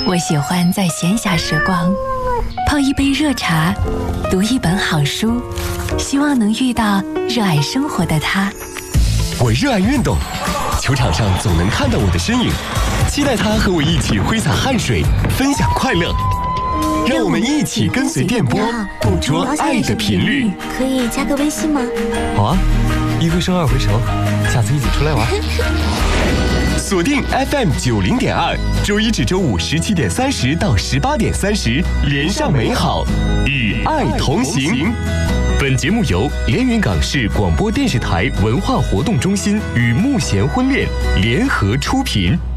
我喜欢在闲暇时光泡一杯热茶，读一本好书，希望能遇到热爱生活的他。 我热爱运动，球场上总能看到我的身影，期待他和我一起挥洒汗水，分享快乐。让我们一起跟随电波，捕捉爱的频率。 可以加个微信吗？ 好啊，一回生二回熟，下次一起出来玩。 锁定 FM90.2，周一至周五17:30到18:30，连上美好，与爱同行。本节目由连云港市广播电视台文化活动中心与慕贤婚恋联合出品。